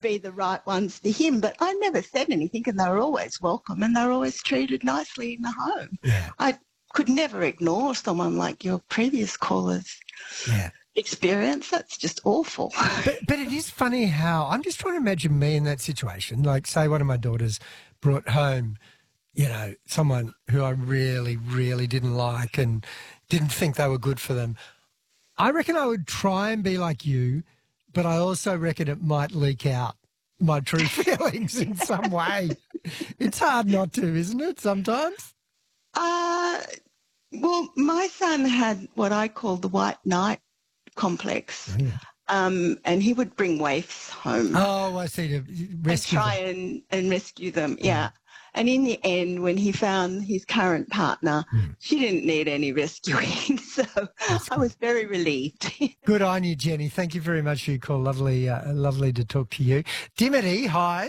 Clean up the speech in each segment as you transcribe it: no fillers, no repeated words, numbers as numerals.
be the right ones for him. But I never said anything, and they were always welcome, and they were always treated nicely in the home. Yeah. I could never ignore someone like your previous caller's experience. That's just awful. But it is funny how I'm just trying to imagine me in that situation. Like, say one of my daughters brought home, you know, someone who I really, really didn't like and didn't think they were good for them. I reckon I would try and be like you, but I also reckon it might leak out my true feelings in some way. It's hard not to, isn't it, sometimes? Well, my son had what I call the white knight complex, and he would bring waifs home. Oh, I see. To rescue try and rescue them, yeah. And in the end, when he found his current partner, she didn't need any rescuing, so I was very relieved. Good on you, Jenny. Thank you very much for your call. Lovely, lovely to talk to you. Dimity, hi.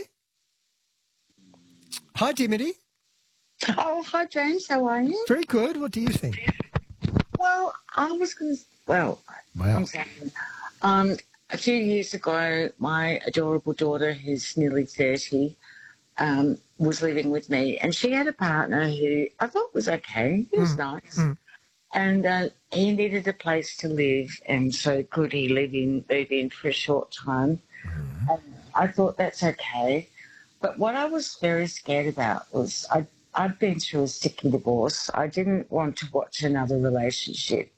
Hi, Dimity. Oh, hi, James. How are you? Very good. What do you think? Well, I was going to... Well, wow. I'm saying, a few years ago, my adorable daughter, who's nearly 30, was living with me, and she had a partner who I thought was okay. He was nice. And he needed a place to live, and so could he move in for a short time. And I thought that's okay. But what I was very scared about was I'd been through a sticky divorce. I didn't want to watch another relationship.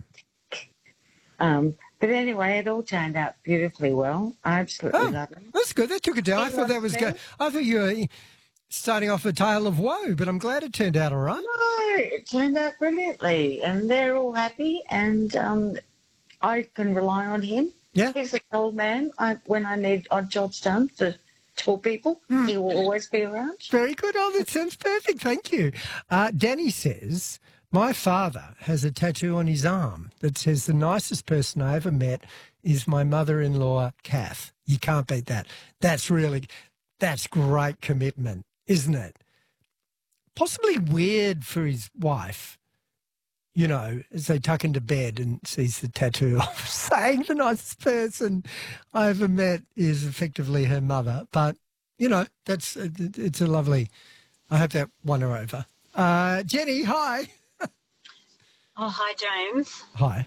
But anyway, it all turned out beautifully well. I absolutely love it. That's good. That took it down. I thought that was good. I thought you were starting off a tale of woe, but I'm glad it turned out all right. No, it turned out brilliantly, and they're all happy, and I can rely on him. Yeah. He's an old man. When I need odd jobs done for tall people, he will always be around. Very good. Oh, that sounds perfect. Thank you. Danny says, my father has a tattoo on his arm that says the nicest person I ever met is my mother-in-law, Kath. You can't beat that. That's great commitment, isn't it? Possibly weird for his wife, you know, as they tuck into bed and sees the tattoo of saying the nicest person I ever met is effectively her mother. But, you know, it's a lovely, I hope that won her over. Jenny, hi. Oh, hi, James. Hi.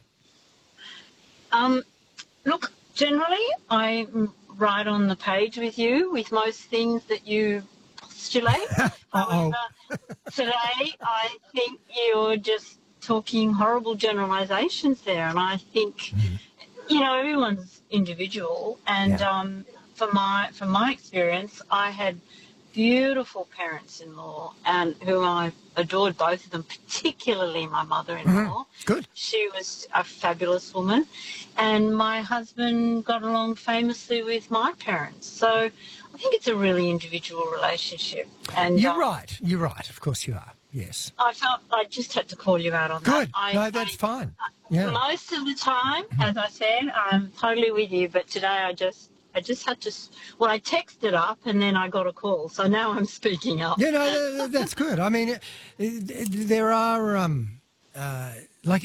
Look, generally I'm right on the page with you with most things that you postulate. However, today I think you're just talking horrible generalisations there, and I think, you know, everyone's individual, and from my experience, I had beautiful parents-in-law, and whom I adored, both of them, particularly my mother-in-law. Good. She was a fabulous woman, and my husband got along famously with my parents. So I think it's a really individual relationship. And You're right. You're right. Of course you are. Yes. I felt I just had to call you out on Good. that. No, that's fine. Yeah. Most of the time, as I said, I'm totally with you, but today I just had to, well, I texted up and then I got a call, so now I'm speaking up. Yeah, no, that's good. I mean, there are, I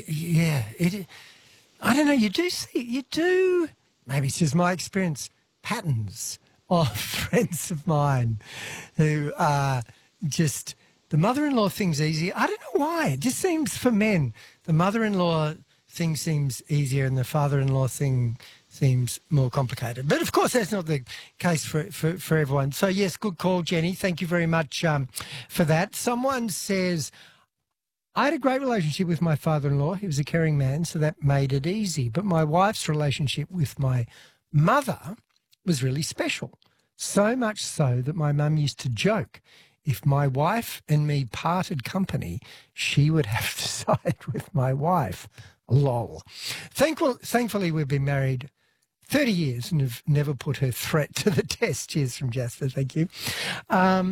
don't know, you do, maybe it's just my experience, patterns of friends of mine who are just, the mother-in-law thing's easy. I don't know why. It just seems for men, the mother-in-law thing seems easier and the father-in-law thing seems more complicated. But, of course, that's not the case for everyone. So, yes, good call, Jenny. Thank you very much for that. Someone says, I had a great relationship with my father-in-law. He was a caring man, so that made it easy. But my wife's relationship with my mother was really special, so much so that my mum used to joke, if my wife and me parted company, she would have to side with my wife. Lol. Thankfully, we've been married 30 years and have never put her threat to the test. Cheers from Jasper. Thank you. Oh,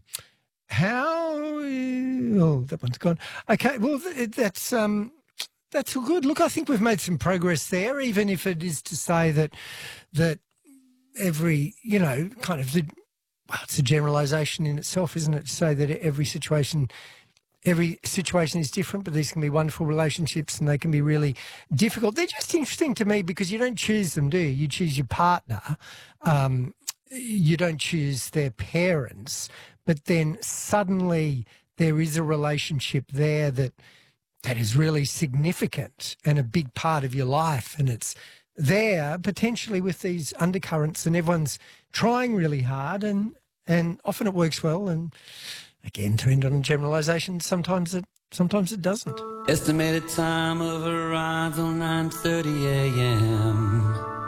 that one's gone. Okay, well, that's all good. Look, I think we've made some progress there, even if it is to say that every, you know, kind of it's a generalisation in itself, isn't it, to say that every situation is different, but these can be wonderful relationships and they can be really difficult. They're just interesting to me because you don't choose them, do you? You choose your partner. you don't choose their parents, but then suddenly there is a relationship there that is really significant and a big part of your life, and it's there potentially with these undercurrents, and everyone's trying really hard, and often it works well, and again, to end on a generalisation, sometimes it doesn't. Estimated time of arrival 9:30 a.m.